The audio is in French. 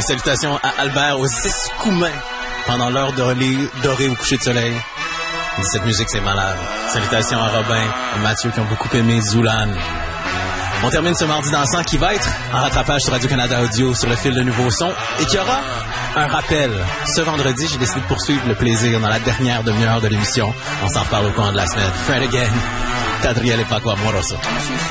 Salutations à Albert aux 6 coumains pendant l'heure dorée au coucher de soleil. Il dit, cette musique, c'est malade. Salutations à Robin et Mathieu qui ont beaucoup aimé Zoulane. On termine ce mardi dansant qui va être en rattrapage sur Radio-Canada Audio sur le fil de nouveaux sons et qui aura un rappel. Ce vendredi, j'ai décidé de poursuivre le plaisir dans la dernière demi-heure de l'émission. On s'en reparle au cours de la semaine. Fred again. Tadriel et Paco Amoroso.